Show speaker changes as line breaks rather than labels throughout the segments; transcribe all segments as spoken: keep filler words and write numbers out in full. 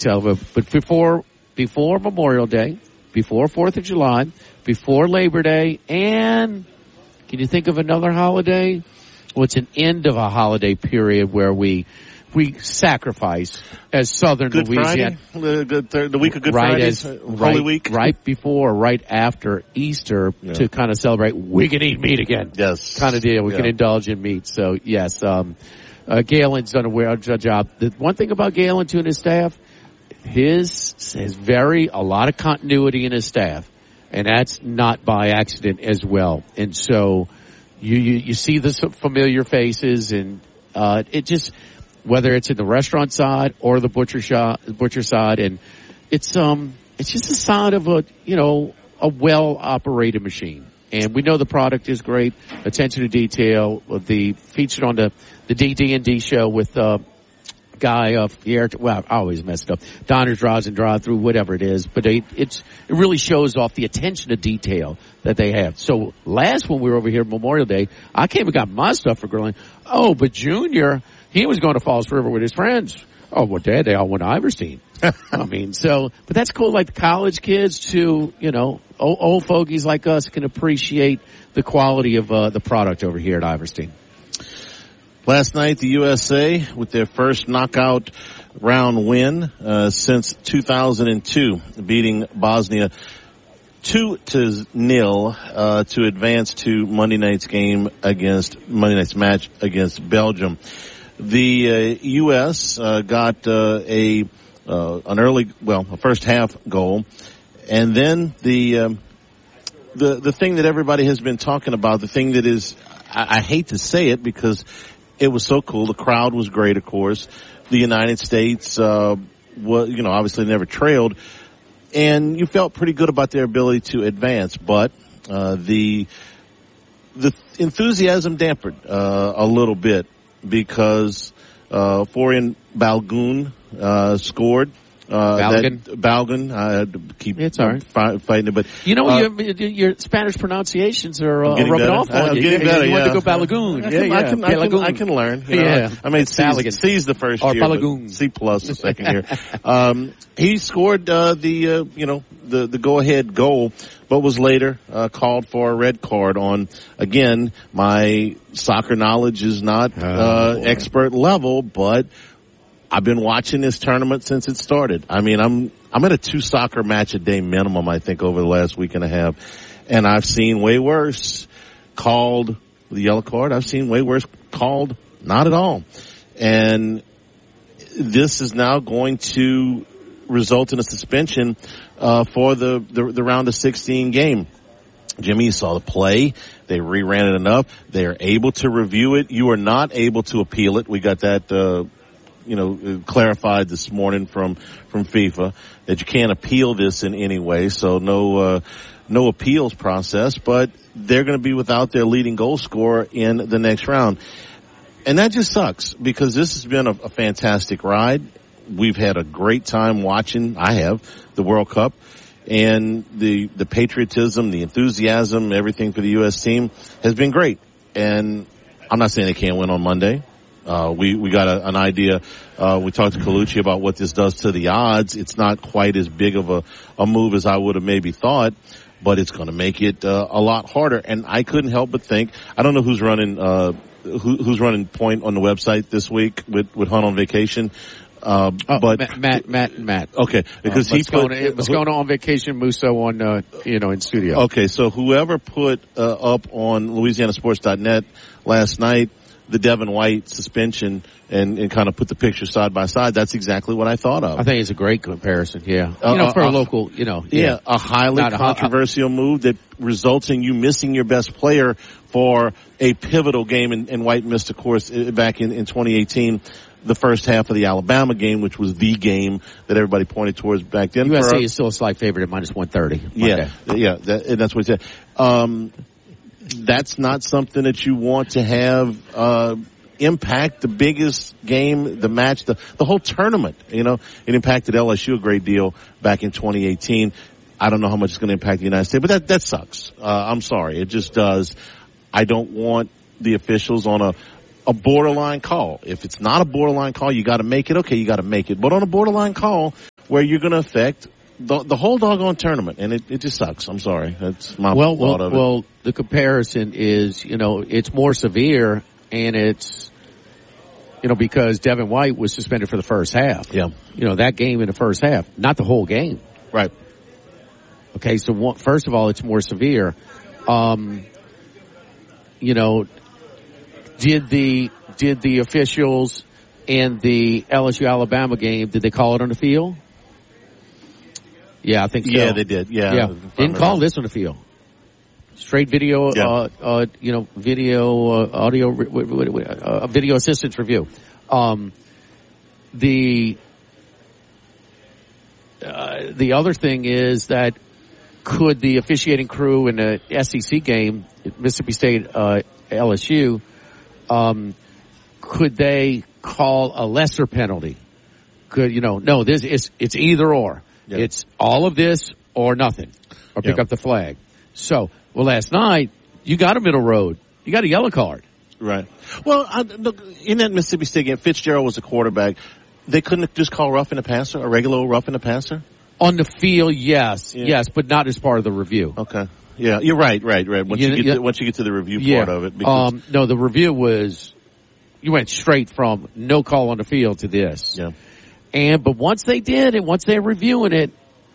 So, but, but before before Memorial Day, before Fourth of July, before Labor Day, and can you think of another holiday? Well, it's an end of a holiday period where we we sacrifice as Southern
Good
Louisiana.
Friday, the, good third, the week of Good
right
Friday,
as,
Holy
right,
Week.
Right before, right after Easter yeah. to kind of celebrate, we can eat meat again.
Yes.
Kind of deal. We
yeah.
can indulge in meat. So, yes, um, uh, Galen's done a well job. The one thing about Galen, too, and his staff, his has very, a lot of continuity in his staff. And that's not by accident as well. And so, you, you, you see the familiar faces and, uh, it just, whether it's in the restaurant side or the butcher shop, butcher side, and it's, um, it's just a sign of a, you know, a well-operated machine. And we know the product is great. Attention to detail. The featured on the, the D D and D show with, uh, guy of the air, well, I always messed up. Diners, Drives, and Drive-Through, whatever it is. But they, it's, it really shows off the attention to detail that they have. So last when we were over here Memorial Day, I came and got my stuff for grilling. Oh, but Junior, he was going to Falls River with his friends. Oh, well, Dad, they all went to Iverstein. I mean, so, but that's cool. Like the college kids too, you know, old, old fogies like us can appreciate the quality of, uh, the product over here at Iverstein.
Last night, the U S A, with their first knockout round win uh, since two thousand two, beating Bosnia two to nil uh, to advance to Monday night's game against Monday night's match against Belgium. The uh, U S uh, got uh, a uh, an early, well, a first half goal, and then the um, the the thing that everybody has been talking about, the thing that is, I, I hate to say it because it was so cool. The crowd was great, of course. The United States, uh, was, you know, obviously never trailed. And you felt pretty good about their ability to advance. But, uh, the, the enthusiasm dampened, uh, a little bit because, uh, Florian Balogun, uh, scored. Uh,
Balogun.
That, Balogun, I had to keep
it's all right.
fi- fighting it, but.
You know,
uh,
your, your Spanish pronunciations are, uh, rubbing
better.
off on
I'm
you.
getting
Yeah,
better,
you
yeah.
want to go Balogun.
I can,
Yeah, yeah.
I can, I can, I can learn. You know,
yeah.
I made C's, C's the first
or
year,
Balogun.
C plus the second year. Um, he scored, uh, the, uh, you know, the, the go-ahead goal, but was later, uh, called for a red card on, again, my soccer knowledge is not, uh, uh expert level, but I've been watching this tournament since it started. I mean, I'm, I'm at a two soccer match a day minimum, I think, over the last week and a half. And I've seen way worse called the yellow card. I've seen way worse called not at all. And this is now going to result in a suspension, uh, for the, the, the round of sixteen game. Jimmy, you saw the play. They reran it enough. They are able to review it. You are not able to appeal it. We got that, uh, you know, clarified this morning from, from FIFA that you can't appeal this in any way. So no, uh, no appeals process, but they're going to be without their leading goal scorer in the next round. And that just sucks because this has been a, a fantastic ride. We've had a great time watching, I have, the World Cup. And the, the patriotism, the enthusiasm, everything for the U S team has been great. And I'm not saying they can't win on Monday. Uh, we, we got a, an idea, uh, we talked to Colucci about what this does to the odds. It's not quite as big of a, a move as I would have maybe thought, but it's gonna make it, uh, a lot harder. And I couldn't help but think, I don't know who's running, uh, who, who's running point on the website this week with, with Hunt on vacation. Uh,
oh,
but
Matt, Matt, Matt, Matt.
Okay, because uh, he put
it was going on vacation. Musso on, uh, you know, in studio.
Okay, so whoever put uh, up on Louisiana Sports dot net last night the Devin White suspension and, and kind of put the picture side by side, that's exactly what I thought of.
I think it's a great comparison. Yeah,
uh,
you know, for
uh,
a local, you know,
yeah,
yeah
a highly
Not
controversial a, move that results in you missing your best player for a pivotal game. And, and White missed, of course, back in, in twenty eighteen. The first half of the Alabama game, which was the game that everybody pointed towards back then.
U S A is still a slight favorite at minus one thirty.
Yeah, yeah, that, and that's what he said. Um, that's not something that you want to have uh impact the biggest game, the match, the, the whole tournament. You know, it impacted L S U a great deal back in twenty eighteen. I don't know how much it's going to impact the United States, but that, that sucks. Uh, I'm sorry. It just does. I don't want the officials on a, a borderline call. If it's not a borderline call, you got to make it. Okay, you got to make it. But on a borderline call, where you're going to affect the, the whole doggone tournament, and it, it just sucks. I'm sorry. That's my
well,
thought
well,
of it.
Well, the comparison is, you know, it's more severe, and it's, you know, because Devin White was suspended for the first half.
Yeah.
You know, that game in the first half, not the whole game.
Right.
Okay, so one, first of all, it's more severe. Um, you know, did the did the officials in the L S U Alabama game, did they call it on the field? Yeah, I think so.
Yeah, they did. Yeah.
Yeah. Didn't call this on the field. Straight video,
yeah.
uh, uh, you know, video, uh, audio, uh, video assistance review. Um, the, uh, the other thing is that could the officiating crew in the S E C game, Mississippi State, uh, L S U, um, could they call a lesser penalty? Could, you know, no, this is, it's either or. Yeah. It's all of this or nothing. Or pick
yeah.
up the flag. So, well, last night, you got a middle road. You got a yellow card.
Right. Well, I, look, in that Mississippi State game, Fitzgerald was the quarterback. They couldn't just call roughing the passer, a regular roughing the passer?
On the field, yes.
Yeah.
Yes, but not as part of the review.
Okay. Yeah, you're right, right, right. Once you, you get yeah. to, once you get to the review
yeah.
part of it. Because
um, no, the review was, you went straight from no call on the field to this.
Yeah.
And, but once they did it, once they're reviewing it,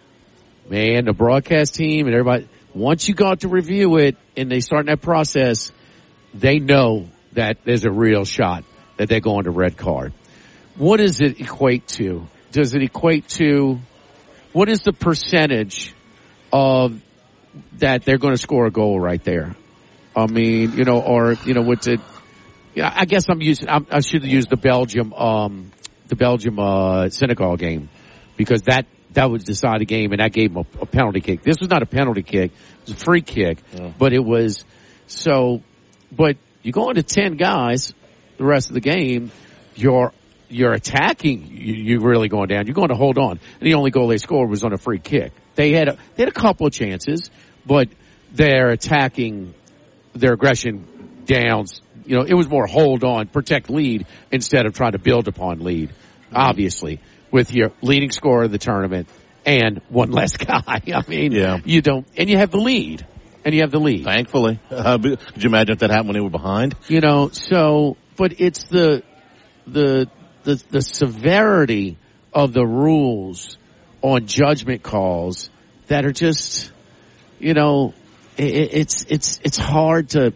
man, the broadcast team and everybody, once you got to review it and they start that process, they know that there's a real shot that they're going to red card. What does it equate to? Does it equate to, what is the percentage of that they're going to score a goal right there? I mean, you know, or, you know, what's it? Yeah, I guess I'm using, I'm, I should have used the Belgium, um, the Belgium, uh, Senegal game because that, that would decide a game and that gave them a, a penalty kick. This was not a penalty kick. It was a free kick, yeah. but it was so, but you go into ten guys the rest of the game, you're, you're attacking, you, you're really going down. You're going to hold on. And the only goal they scored was on a free kick. They had a, they had a couple of chances, but they're attacking their aggression downs. You know, it was more hold on, protect lead instead of trying to build upon lead, obviously, with your leading scorer of the tournament and one less guy. I mean,
yeah.
you don't, and you have the lead. And you have the lead.
Thankfully. Uh, could you imagine if that happened when they were behind?
You know, so, but it's the, the, the, the severity of the rules on judgment calls that are just, you know, it, it's, it's, it's hard to,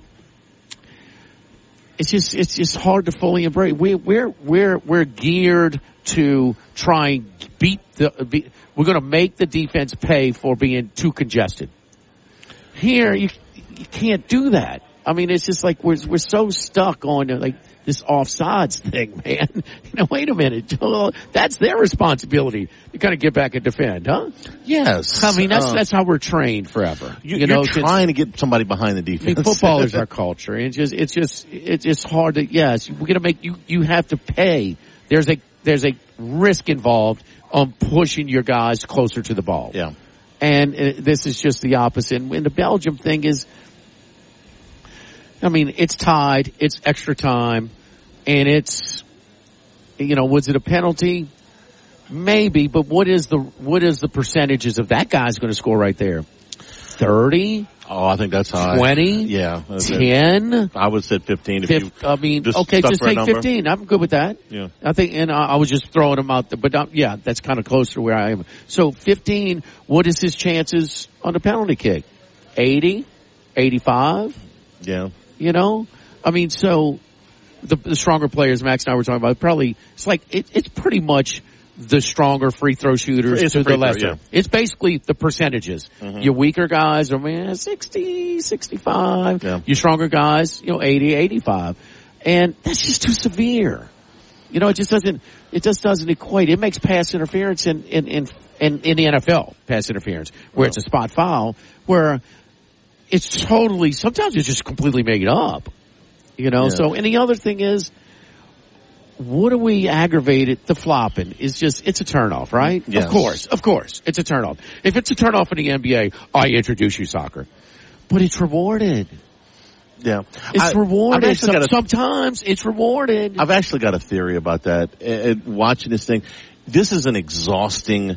it's just, it's just hard to fully embrace. We, we're, we're, we're geared to try and beat the, be, we're going to make the defense pay for being too congested. Here, you you can't do that. I mean, it's just like we're we're so stuck on like this offsides thing, man. You know, wait a minute, that's their responsibility to kind of get back and defend, huh?
Yes.
I mean, that's
uh,
that's how we're trained forever.
You,
you know,
you're trying to get somebody behind the defense.
I mean, football is our culture, and it's just it's just it's just hard to. Yes, we're gonna make you you have to pay. There's a there's a risk involved on pushing your guys closer to the ball.
Yeah.
And uh, this is just the opposite. And the Belgium thing is, I mean, it's tied, it's extra time, and it's, you know, was it a penalty? Maybe, but what is the, what is the percentages of that guy's going to score right there? thirty?
Oh, I think that's high.
twenty?
Yeah.
ten?
I would have said fifteen. If
Fif-
you
I mean,
just
okay, just take
number.
fifteen. I'm good with that.
Yeah.
I think, and I, I was just throwing them out there, but um, yeah, that's kind of close to where I am. So fifteen, what is his chances on the penalty kick? eighty? eighty-five?
Yeah.
You know? I mean, so the, the stronger players, Max and I were talking about, probably, it's like, it, it's pretty much the stronger free throw shooters
it's
to the lesser.
Throw, yeah.
It's basically the percentages. Mm-hmm. Your weaker guys are, man, sixty, sixty-five.
Yeah.
Your stronger guys, you know, eighty, eighty-five. And that's just too severe. You know, it just doesn't, it just doesn't equate. It makes pass interference in, in, in, in, in the N F L, pass interference, where oh. it's a spot foul, where it's totally, sometimes it's just completely made up. You know, yeah. So, and the other thing is, what do we aggravate it? The flopping is just, it's a turnoff, right?
Yes.
Of course, of course, it's a turnoff. If it's a turnoff in the N B A, I introduce you soccer. But it's rewarded.
Yeah.
It's
I,
rewarded. Some,
a,
sometimes it's rewarded.
I've actually got a theory about that. And watching this thing, this is an exhausting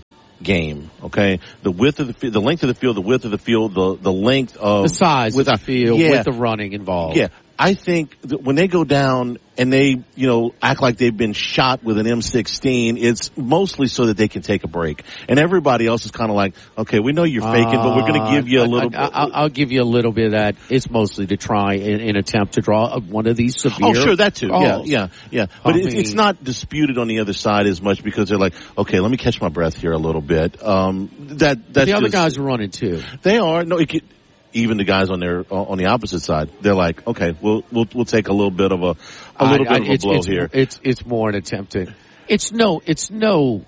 game. Okay, the width of the field, the length of the field, the width of the field, the the length of
the size
with
of the field,
yeah,
with the running involved.
Yeah, I think that when they go down and they, you know, act like they've been shot with an M sixteen, it's mostly so that they can take a break. And everybody else is kind of like, okay, we know you're faking, uh, but we're going to give you a little
I, I, I'll, I'll give you a little bit of that. It's mostly to try and, and attempt to draw one of these severe
Oh, sure, that too.
calls.
Yeah, yeah, yeah. But
I
it's,
mean,
it's not disputed on the other side as much because they're like, okay, let me catch my breath here a little bit. Um, that, that's
the other
just,
guys are running too.
They are. No, it could, even the guys on their on the opposite side, they're like, okay, we'll we'll we'll take a little bit of a a little
I,
bit
I,
of a
it's,
blow
it's,
here.
It's it's more an attempt to. It's no. It's no.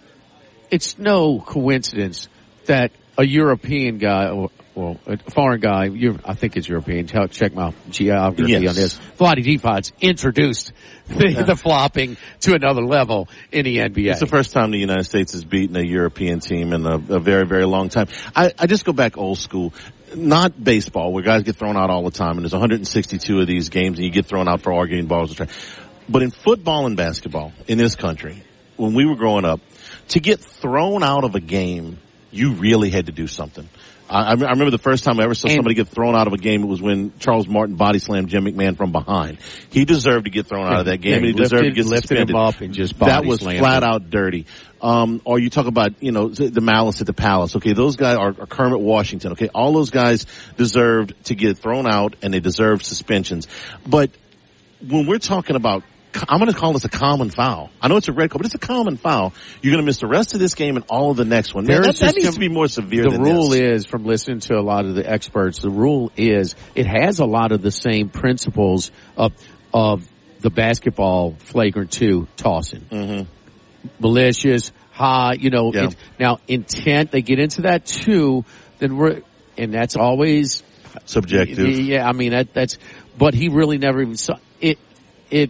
It's no coincidence that a European guy, or well, a foreign guy, you I think it's European. Check my geography
yes.
on this. Vlade Divac introduced the, yeah. the flopping to another level in the N B A.
It's the first time the United States has beaten a European team in a, a very, very long time. I, I just go back old school. Not baseball, where guys get thrown out all the time, and there's one hundred sixty-two of these games, and you get thrown out for arguing balls. But in football and basketball in this country, when we were growing up, to get thrown out of a game, you really had to do something. I, I remember the first time I ever saw and, somebody get thrown out of a game, it was when Charles Martin body slammed Jim McMahon from behind. He deserved to get thrown out of that game,
yeah,
and he
lifted,
deserved to get
lifted
suspended.
Him up and just body
that was flat him. out dirty. Um, or you talk about, you know, the Malice at the Palace. Okay, those guys are, are Kermit Washington. Okay, all those guys deserved to get thrown out, and they deserved suspensions. But when we're talking about, I'm going to call this a common foul. I know it's a red card, but it's a common foul. You're going to miss the rest of this game and all of the next one. Man, that, that needs to be more severe than
this. The rule
this.
is, from listening to a lot of the experts, the rule is it has a lot of the same principles of of the basketball flagrant two tossing.
Mm-hmm.
Malicious, high, you know.
Yeah.
It, now, intent, they get into that too, then we're, and that's always
subjective.
Yeah, I mean, that, that's, but he really never even saw it, it,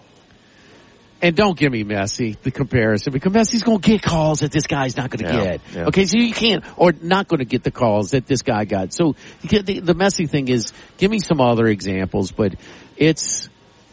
and don't give me Messi, the comparison, because Messi's going to get calls that this guy's not going to
yeah,
get.
yeah.
Okay, so you can't, or not going to get the calls that this guy got. So the, the Messi thing is, give me some other examples, but it's,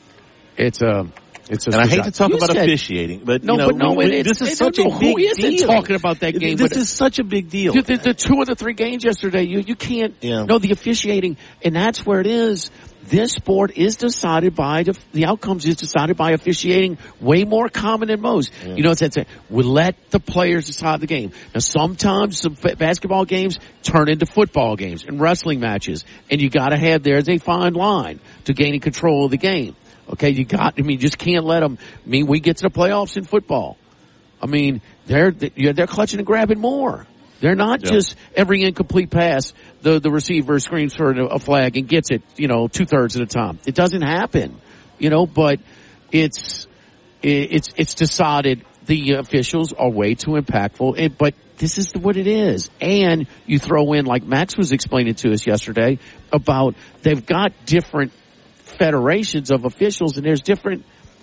it's a, It's a
and I hate to talk
you
about
said,
officiating, but
no,
you know,
but no,
we,
it,
this is such
no,
a big
who isn't
deal.
talking about that game?
This
but
is such a big deal.
The, the, the two of the three games yesterday, you you can't.
Yeah.
No, the officiating, and that's where it is. This sport is decided by the, the outcomes is decided by officiating, way more common than most.
Yeah.
You know, it's that we let the players decide the game. Now, sometimes some basketball games turn into football games and wrestling matches, and you got to have there's a fine line to gaining control of the game. Okay, you got, I mean, you just can't let them, I mean, we get to the playoffs in football. I mean, they're, they're clutching and grabbing more. They're not yeah. just every incomplete pass, the, the receiver screams for a flag and gets it, you know, two thirds of the time. It doesn't happen, you know, but it's, it's, it's decided the officials are way too impactful, it, but this is what it is. And you throw in, like Max was explaining to us yesterday, about they've got different federations of officials, and there's different,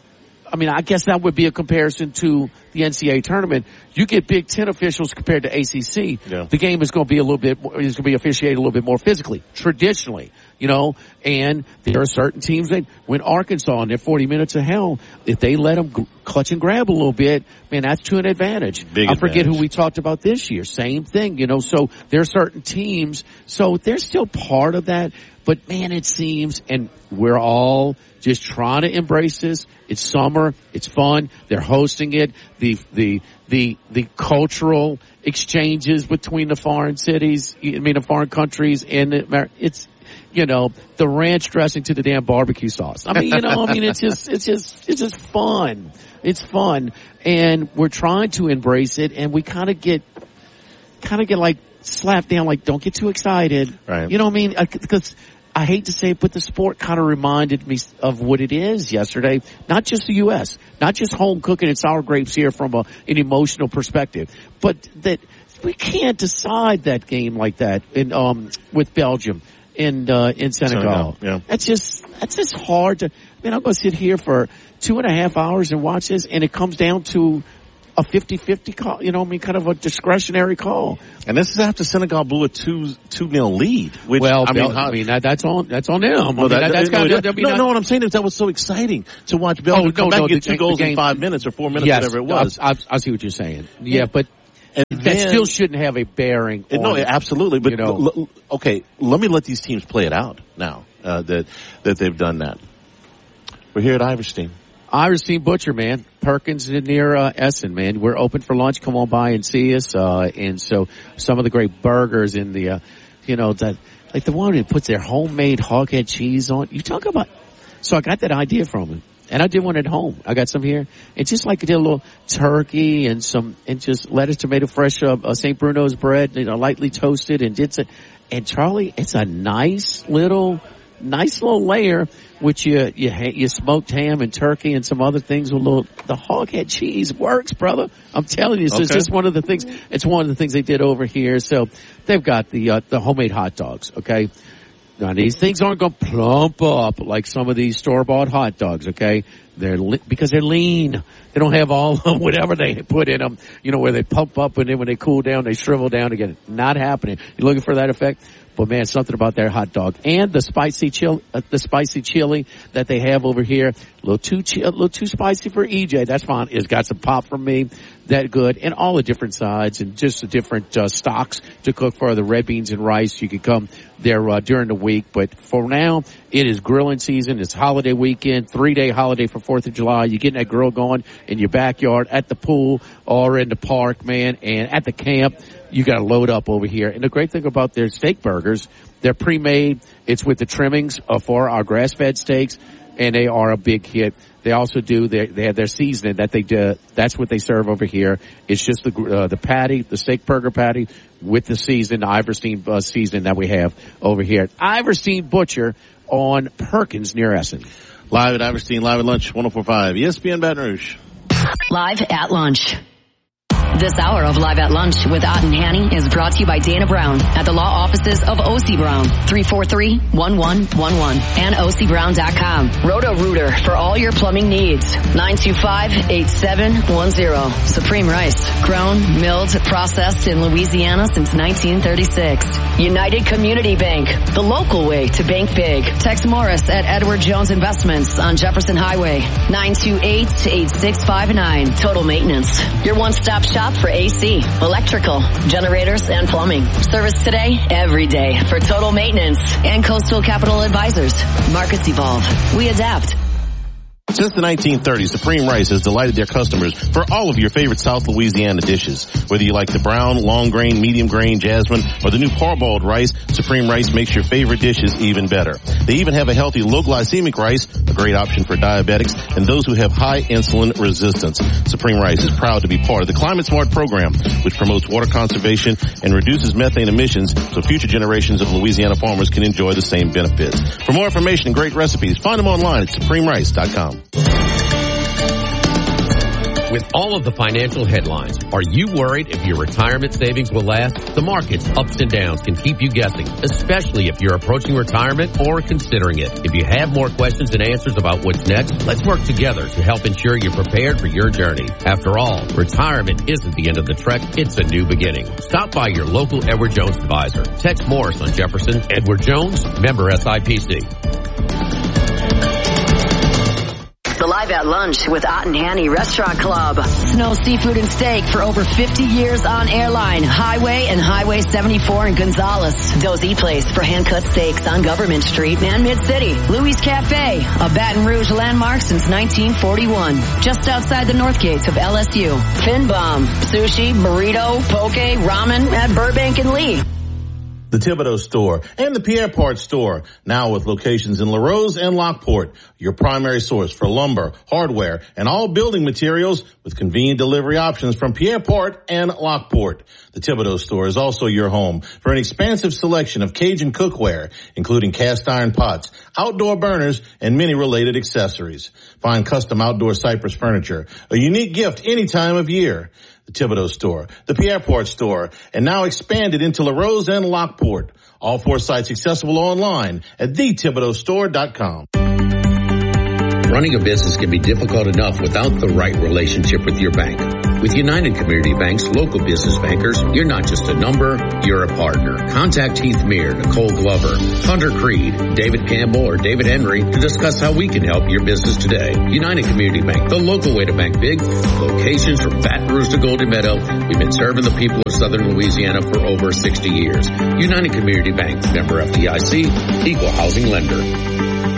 I mean, I guess that would be a comparison to the N C double A tournament. You get Big Ten officials compared to A C C.
Yeah.
The game is going to be a little bit more, is going to be officiated a little bit more physically, traditionally, you know, and there are certain teams that, when Arkansas in their forty minutes of hell, if they let them g- clutch and grab a little bit, man, that's to an advantage.
Big
I forget
advantage.
who we talked about this year. Same thing, you know, so there are certain teams, so they're still part of that. But man, it seems, and we're all just trying to embrace this. It's summer. It's fun. They're hosting it. The, the, the, the cultural exchanges between the foreign cities, I mean, the foreign countries, and it's, you know, the ranch dressing to the damn barbecue sauce. I mean, you know, I mean, it's just, it's just, it's just fun. It's fun. And we're trying to embrace it, and we kind of get, kind of get like slapped down, like, don't get too excited.
Right.
You know what I mean? Because I hate to say it, but the sport kind of reminded me of what it is yesterday. Not just the U S, not just home cooking and sour grapes here from a, an emotional perspective, but that we can't decide that game like that in, um, with Belgium and, uh, in Senegal.
Senegal, yeah.
That's just, that's just hard to, I mean, I'm going to sit here for two and a half hours and watch this, and it comes down to a fifty-fifty call, you know, I mean, kind of a discretionary call.
And this is after Senegal blew a two, two nil lead. Which,
well,
I mean,
Bel-
how,
I mean, that, that's on, that's on them.
Well,
I mean,
that,
that, that's
no,
got,
no,
I mean,
no,
that,
no, what I'm saying is that was so exciting to watch Belgium
oh,
come
no,
back
no,
and get
the,
two goals
game,
in five minutes or four minutes,
yes,
whatever it was.
I, I, I see what you're saying. Yeah,
yeah.
but
And
that
then,
still shouldn't have a bearing on,
no, absolutely. But,
you know,
l- l- okay, let me let these teams play it out now, uh, that, that they've done that. We're here at Iverstein.
Iverstein Butcher, man. Perkins near uh, Essen, man. We're open for lunch. Come on by and see us. Uh, and so some of the great burgers in the, uh, you know, that, like the one that puts their homemade hoghead cheese on. You talk about, so I got that idea from him. And I did one at home. I got some here. It's just like I did a little turkey and some, and just lettuce, tomato, fresh, uh, uh Saint Bruno's bread, you know, lightly toasted and did some, and Charlie, it's a nice little, nice little layer, which you, you, you smoked ham and turkey and some other things with a little, the hoghead cheese works, brother. I'm telling you. So okay. It's just one of the things, it's one of the things they did over here. So they've got the, uh, the homemade hot dogs, okay? Now these things aren't going to plump up like some of these store-bought hot dogs, okay? They're li- because they're lean. They don't have all of whatever they put in them, you know, where they pump up and then when they cool down, they shrivel down again. Not happening. You're looking for that effect? But man, something about their hot dog and the spicy chili, uh, the spicy chili that they have over here. A little too, chi- a little too spicy for E J. That's fine. It's got some pop from me. That good. And all the different sides and just the different, uh, stocks to cook for the red beans and rice. You can come there, uh, during the week. But for now, it is grilling season. It's holiday weekend, three day holiday for fourth of July. You're getting that grill going in your backyard, at the pool, or in the park, man, and at the camp. You got to load up over here. And the great thing about their steak burgers, they're pre-made. It's with the trimmings uh, for our grass-fed steaks, and they are a big hit. They also do their, they have their seasoning that they do. That's what they serve over here. It's just the uh, the patty, the steak burger patty with the season, the Iverstein uh, seasoning that we have over here. Iverstein Butcher on Perkins near Essen.
Live at Iverstein, live at lunch, one oh four point five E S P N Baton Rouge.
Live at lunch. This hour of Live at Lunch with Ott and Hanny is brought to you by Dana Brown at the law offices of O C Brown, three four three, one one one one, and O C Brown dot com. Roto-Rooter for all your plumbing needs, nine two five, eight seven one zero. Supreme Rice, grown, milled, processed in Louisiana since nineteen thirty-six. United Community Bank, the local way to bank big. Tex Morris at Edward Jones Investments on Jefferson Highway, nine two eight, eight six five nine. Total Maintenance, your one-stop shop for A C, electrical, generators, and plumbing. Service today, every day for Total Maintenance and Coastal Capital Advisors. Markets evolve. We adapt.
Since the nineteen thirties, Supreme Rice has delighted their customers for all of your favorite South Louisiana dishes. Whether you like the brown, long grain, medium grain, jasmine, or the new parboiled rice, Supreme Rice makes your favorite dishes even better. They even have a healthy low glycemic rice, a great option for diabetics and those who have high insulin resistance. Supreme Rice is proud to be part of the Climate Smart program, which promotes water conservation and reduces methane emissions so future generations of Louisiana farmers can enjoy the same benefits. For more information and great recipes, find them online at supreme rice dot com.
With all of the financial headlines, are you worried if your retirement savings will last? The market's ups and downs can keep you guessing, especially if you're approaching retirement or considering it. If you have more questions and answers about what's next, let's work together to help ensure you're prepared for your journey. After all, retirement isn't the end of the trek, it's a new beginning. Stop by your local Edward Jones advisor. Tex Morris on Jefferson. Edward Jones, member S I P C.
The Live at Lunch with Ott and Hanny Restaurant Club. Snow Seafood and Steak for over fifty years on Airline, Highway, and Highway seventy-four in Gonzales. Dozy Place for hand-cut steaks on Government Street and Mid-City. Louis Cafe, a Baton Rouge landmark since nineteen forty-one. Just outside the north gates of L S U. Fin Bomb, sushi, burrito, poke, ramen at Burbank and Lee.
The Thibodeau Store and the Pierre Part Store, now with locations in LaRose and Lockport, your primary source for lumber, hardware, and all building materials with convenient delivery options from Pierre Part and Lockport. The Thibodeau Store is also your home for an expansive selection of Cajun cookware, including cast iron pots, outdoor burners, and many related accessories. Find custom outdoor cypress furniture, a unique gift any time of year. The Thibodeau Store, the Pierre Part Store, and now expanded into LaRose and Lockport. All four sites accessible online at the thibodeau store dot com.
Running a business can be difficult enough without the right relationship with your bank.
With United Community Bank's local business bankers, you're not just a number, you're a partner. Contact Heath Meir, Nicole Glover, Hunter Creed, David Campbell, or David Henry to discuss how we can help your business today. United Community Bank, the local way to bank big. Locations from Baton Rouge to Golden Meadow. We've been serving the people of Southern Louisiana for over sixty years. United Community Bank, member F D I C, equal housing lender.